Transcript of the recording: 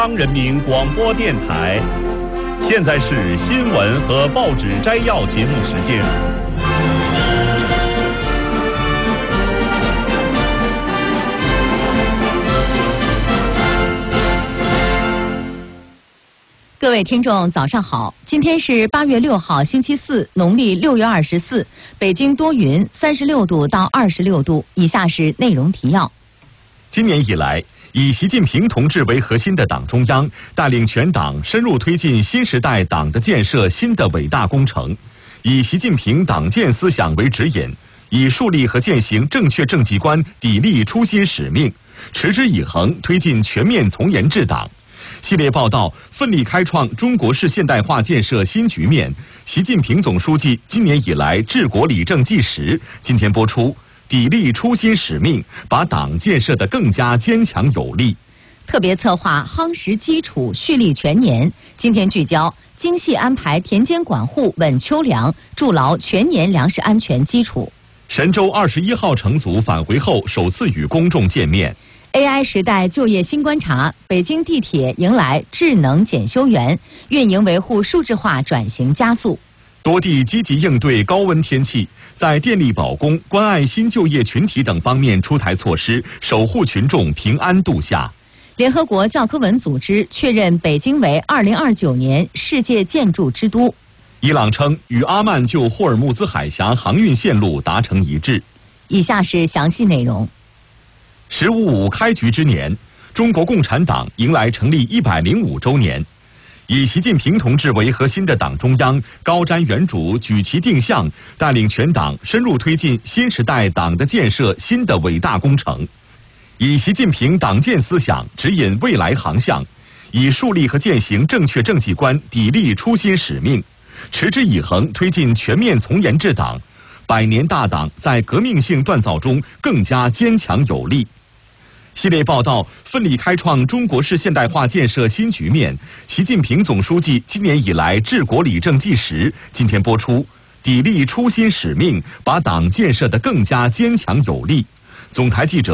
中央人民广播电台，现在是新闻和报纸摘要节目时间。 各位听众，早上好！今天是8月6号，星期四，农历6月24，北京多云，36度到26度。以下是内容提要。 今年以来，以习近平同志为核心的党中央带领全党深入推进新时代党的建设新的伟大工程，以习近平党建思想为指引，以树立和践行正确政绩观砥砺初心使命，持之以恒推进全面从严治党。系列报道奋力开创中国式现代化建设新局面，习近平总书记今年以来治国理政纪实，今天播出砥砺初心使命，把党建设得更加坚强有力。 特别策划夯实基础，蓄力全年。今天聚焦精细安排田间管护，稳秋粮，筑牢全年粮食安全基础。 神舟21号乘组返回后首次与公众见面。 AI 时代就业新观察，北京地铁迎来智能检修员，运营维护数字化转型加速。 多地积极应对高温天气，在电力保供、关爱新就业群体等方面出台措施，守护群众平安度夏。 联合国教科文组织确认北京为2029年世界建筑之都。 伊朗称与阿曼就霍尔木兹海峡航运线路达成一致。 以下是详细内容。 “15.5”开局之年，中国共产党迎来成立105周年。以习近平同志为核心的党中央高瞻远瞩、举旗定向，带领全党深入推进新时代党的建设新的伟大工程，以习近平党建思想指引未来航向，以树立和践行正确政绩观砥砺初心使命，持之以恒推进全面从严治党，百年大党在革命性锻造中更加坚强有力。系列报道奋力开创中国式现代化建设新局面，习近平总书记今年以来治国理政纪实，今天播出砥砺初心使命，把党建设得更加坚强有力。总台记者